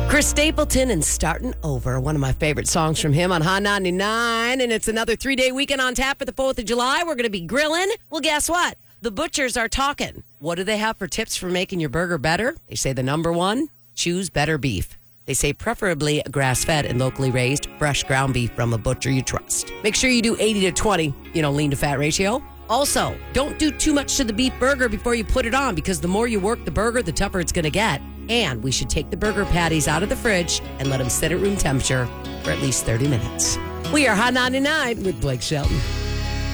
Chris Stapleton and Starting Over, one of my favorite songs from him on Hot 99. And it's another 3-day weekend on tap for the 4th of July. We're going to be grilling. Well, guess what? The butchers are talking. What do they have for tips for making your burger better? They say the number one, choose better beef. They say preferably grass-fed and locally raised, fresh ground beef from a butcher you trust. Make sure you do 80 to 20, lean to fat ratio. Also, don't do too much to the beef burger before you put it on, because the more you work the burger, the tougher it's going to get. And we should take the burger patties out of the fridge and let them sit at room temperature for at least 30 minutes. We are Hot 99 with Blake Shelton.